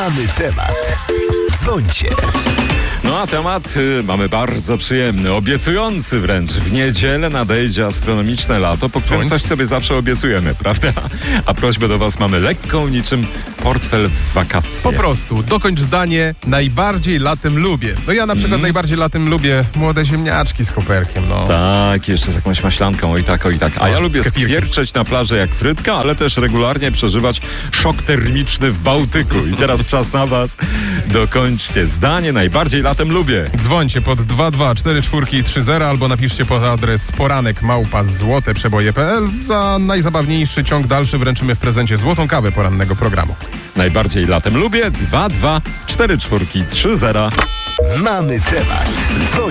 Mamy temat. Dzwońcie. No a temat mamy bardzo przyjemny, obiecujący wręcz. W niedzielę nadejdzie astronomiczne lato, po którym coś sobie zawsze obiecujemy, prawda? A prośbę do was mamy lekką, niczym portfel w wakacje. Po prostu, dokończ zdanie, najbardziej latem lubię. No ja na przykład najbardziej latem lubię młode ziemniaczki z koperkiem, no. Tak, jeszcze z jakąś maślanką, oj tak, oj tak. A ja lubię skwierczeć na plaży jak frytka, ale też regularnie przeżywać szok termiczny w Bałtyku. I teraz czas na was. Dokończcie zdanie, najbardziej latem lubię. Dzwońcie pod 2244330 albo napiszcie pod adres poranek@złoteprzeboje.pl. Za najzabawniejszy ciąg dalszy wręczymy w prezencie złotą kawę porannego programu. Najbardziej latem lubię 2244330. Mamy temat. Dzwońcie.